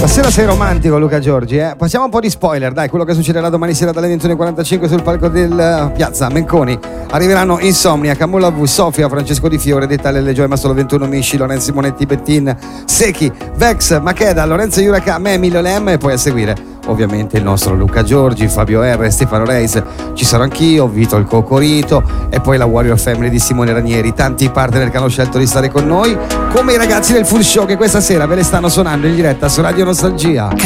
Stasera sei romantico, Luca Giorgi, eh? Passiamo un po' di spoiler, dai, quello che succederà domani sera dalle 21:45 sul palco del Piazza Menconi. Arriveranno Insomnia, Camulla V, Sofia, Francesco Di Fiore, Detale Le Joy, Mastolo 21, Misci, Lorenzo Simonetti, Bettin, Secchi, Vex, Makeda, Lorenzo Iuraca, me, Emilio Lem e poi a seguire ovviamente il nostro Luca Giorgi, Fabio R, Stefano Reis, ci sarò anch'io, Vito il Cocorito e poi la Warrior Family di Simone Ranieri, tanti partner che hanno scelto di stare con noi, come i ragazzi del Full Show che questa sera ve le stanno suonando in diretta su Radio Nostalgia.